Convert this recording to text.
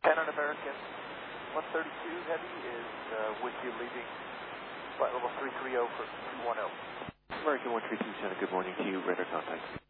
Canon American 132 Heavy is with you leaving flight level 330 for 210. American 132 Center, good morning to you. Radar contact.